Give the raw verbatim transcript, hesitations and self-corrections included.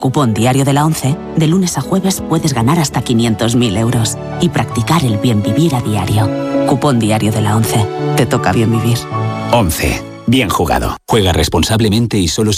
Cupón diario de la ONCE, de lunes a jueves puedes ganar hasta quinientos mil euros y practicar el bien vivir a diario. Cupón diario de la ONCE. Te toca bien vivir. ONCE. Bien jugado. Juega responsablemente y solo si